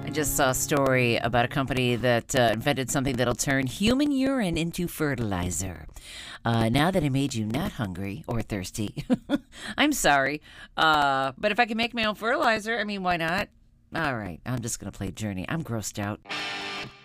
I just saw a story about a company that invented something that'll turn human urine into fertilizer. Now that I made you not hungry or thirsty, I'm sorry. But if I can make my own fertilizer, I mean, why not? All right, I'm just going to play Journey. I'm grossed out.